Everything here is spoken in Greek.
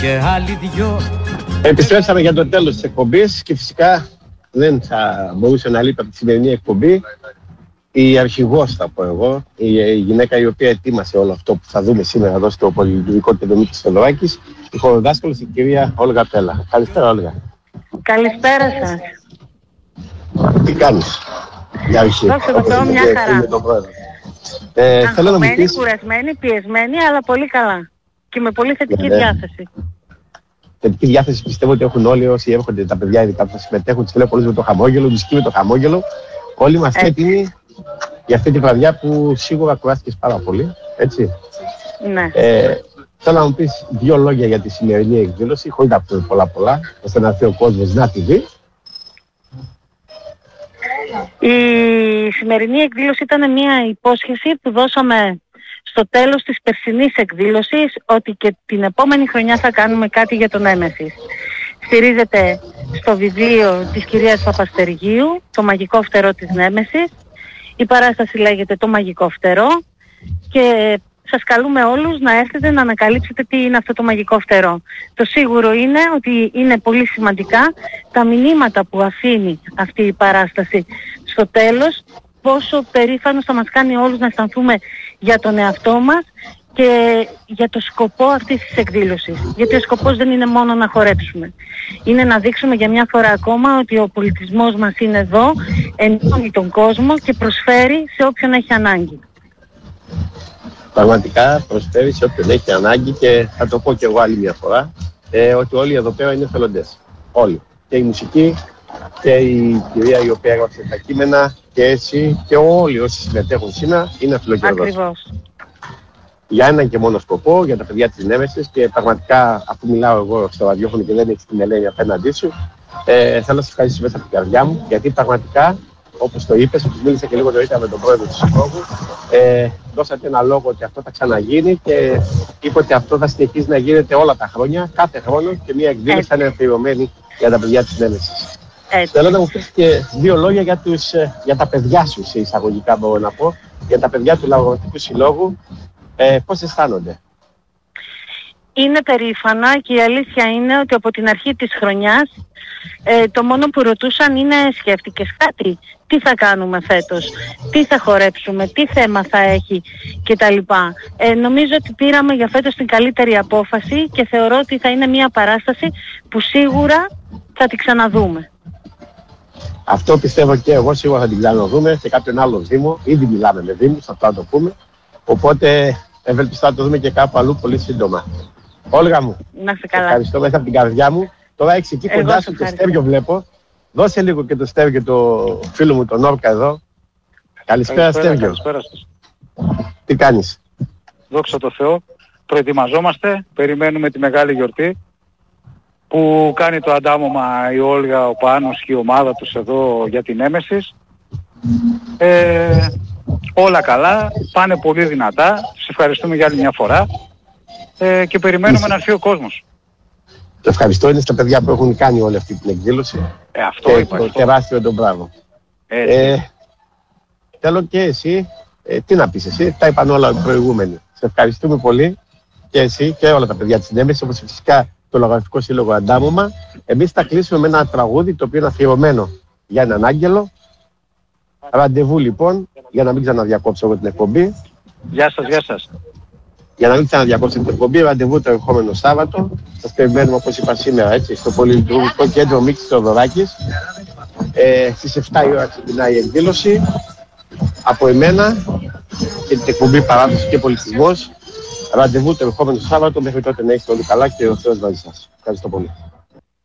και άλλοι δυο. Επιστρέψαμε για το τέλος της εκπομπής και φυσικά δεν θα μπορούσε να λείπει από τη σημερινή εκπομπή η αρχηγός, θα πω εγώ, η γυναίκα η οποία ετοίμασε όλο αυτό που θα δούμε σήμερα εδώ στο Πολυλειτουργικό Κεντρομήτης Θεοδωράκης, η χοροδάσκαλος, η κυρία Όλγα Πέλα. Καλησπέρα, Όλγα. Καλησπέρα σας. Τι κάνεις? Δόξα τω Θεώ, μια χαρά. Θέλω να μου πεις... κουρασμένη, πιεσμένη, αλλά πολύ καλά. Και με πολύ θετική διάθεση. Θετική διάθεση πιστεύω ότι έχουν όλοι όσοι έρχονται, τα παιδιά ειδικά που θα συμμετέχουν, τις βλέπω όλους με το χαμόγελο, τους με το χαμόγελο. Όλοι είμαστε έτοιμοι για αυτή τη βραδιά που σίγουρα κουράστηκες πάρα πολύ, έτσι. Ναι. Θέλω να μου πεις δύο λόγια για τη σημερινή εκδήλωση, χωρίς να πούμε πολλά, ώστε να έρθει ο κόσμος να τη δει. Η σημερινή εκδήλωση ήταν μια υπόσχεση που δώσαμε στο τέλος της περσινής εκδήλωσης, ότι και την επόμενη χρονιά θα κάνουμε κάτι για τον Νέμεσης. Στηρίζεται στο βιβλίο της κυρίας Παπαστεργίου, το μαγικό φτερό της Νέμεσης. Η παράσταση λέγεται το μαγικό φτερό και σας καλούμε όλους να έρθετε να ανακαλύψετε τι είναι αυτό το μαγικό φτερό. Το σίγουρο είναι ότι είναι πολύ σημαντικά τα μηνύματα που αφήνει αυτή η παράσταση στο τέλος, πόσο περήφανος θα μας κάνει όλους να αισθανθούμε για τον εαυτό μας και για το σκοπό αυτής της εκδήλωσης. Γιατί ο σκοπός δεν είναι μόνο να χορέψουμε. Είναι να δείξουμε για μια φορά ακόμα ότι ο πολιτισμός μας είναι εδώ, ενώνει τον κόσμο και προσφέρει σε όποιον έχει ανάγκη. Πραγματικά προσφέρει σε όποιον έχει ανάγκη και θα το πω και εγώ άλλη μια φορά, ότι όλοι εδώ πέρα είναι εθελοντές. Όλοι. Και η μουσική και η κυρία η οποία έγραψε τα κείμενα και εσύ και όλοι όσοι συμμετέχουν σήμερα είναι φιλοκερδός. Ακριβώς. Για έναν και μόνο σκοπό, για τα παιδιά της Νέμεσης, και πραγματικά αφού μιλάω εγώ στο ραδιόφωνο και δεν έχεις την Ελένη απέναντί σου, θέλω να σας ευχαριστήσω μέσα από την καρδιά μου, γιατί πραγματικά, όπως το είπες, όπως μίλησα και λίγο νωρίτερα με τον πρόεδρο του Συλλόγου, δώσατε ένα λόγο ότι αυτό θα ξαναγίνει και είπε ότι αυτό θα συνεχίζει να γίνεται όλα τα χρόνια, κάθε χρόνο, και μια εκδήλωση θα είναι αφιερωμένη για τα παιδιά της Νέμεσης. Θέλω να μου πεις και δύο λόγια για τα παιδιά σου, σε εισαγωγικά μπορώ να πω, για τα παιδιά του Λαογραφικού Συλλόγου. Πώς αισθάνονται? Είναι περήφανα και η αλήθεια είναι ότι από την αρχή της χρονιάς το μόνο που ρωτούσαν είναι σκέφτηκες κάτι, τι θα κάνουμε φέτος, τι θα χορέψουμε, τι θέμα θα έχει κτλ. Νομίζω ότι πήραμε για φέτος την καλύτερη απόφαση και θεωρώ ότι θα είναι μια παράσταση που σίγουρα θα την ξαναδούμε. Αυτό πιστεύω και εγώ, σίγουρα θα την ξαναδούμε σε κάποιον άλλο δήμο. Ήδη μιλάμε με δήμους, αυτό θα το πούμε. Οπότε ευελπιστώ να το δούμε και κάπου αλλού πολύ σύντομα. Όλγα μου, να είστε καλά. Ευχαριστώ μέσα από την καρδιά μου. Τώρα έχεις εκεί κοντά σου το Στέργιο, βλέπω. Δώσε λίγο και το Στέργιο, το φίλο μου τον Όρκα εδώ. Καλησπέρα Στέργιο. Καλησπέρα σας. Τι κάνεις? Δόξα τω Θεώ. Προετοιμαζόμαστε, περιμένουμε τη μεγάλη γιορτή που κάνει το αντάμωμα η Όλγα, ο Πάνος και η ομάδα τους εδώ για την Νέμεσης. Όλα καλά, πάνε πολύ δυνατά. Σας ευχαριστούμε για άλλη μια φορά και περιμένουμε να έρθει ο κόσμος. Το ευχαριστώ είναι στα παιδιά που έχουν κάνει όλη αυτή την εκδήλωση. Αυτό και είπα. Το τεράστιο τον μπράβο. Θέλω και εσύ, τι να πεις εσύ, τα είπαν όλα οι προηγούμενοι. Σε ευχαριστούμε πολύ και εσύ και όλα τα παιδιά της Νέμεσης, όπως φυσικά το Λαογραφικό Σύλλογο Αντάμωμα. Εμείς θα κλείσουμε με ένα τραγούδι το οποίο είναι αφιερωμένο για έναν άγγελο. Ραντεβού λοιπόν, για να μην ξαναδιακόψω εγώ την εκπομπή. Γεια σας, γεια σας. Για να μην ξαναδιακόψω την εκπομπή, ραντεβού το ερχόμενο Σάββατο. Σας περιμένουμε, όπως είπα σήμερα, έτσι, στο Πολυλειτουργικό Κέντρο Μίξης Θεοδωράκης. Στις 7 η ώρα ξεκινάει η εκδήλωση. Από εμένα και την εκπομπή Παράδοση και Πολιτισμός. Ραντεβού το ερχόμενο Σάββατο. Μέχρι τότε να είστε όλοι καλά και ο Θεός μαζί σας. Ευχαριστώ πολύ.